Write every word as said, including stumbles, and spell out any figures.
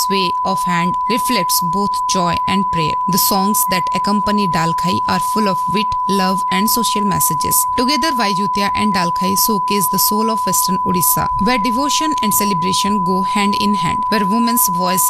sway of hand reflects both joy and prayer. The songs that accompany Dalkhai are full of wit, love, and social messages. Together, Vaijutya and Dalkhai showcase the soul of Western Odisha, where devotion and celebration go hand in hand, where women's voices